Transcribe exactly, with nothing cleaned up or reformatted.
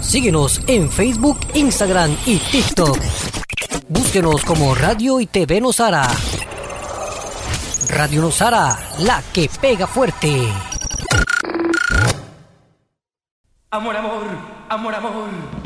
Síguenos en Facebook, Instagram y TikTok. Búsquenos como Radio y T V Nosara. Radio Nosara, la que pega fuerte. Amor, amor, amor, amor.